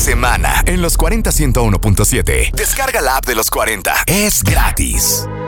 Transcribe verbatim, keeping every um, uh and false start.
semana en Los cuarenta ciento uno punto siete. Descarga la app de Los cuarenta. Es gratis.